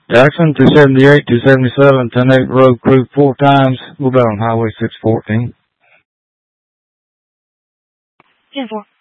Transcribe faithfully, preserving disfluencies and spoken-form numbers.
Jackson, two seventy-eight, two seventy-seven, ten acre road, crew four times. We're about on Highway six fourteen. ten four.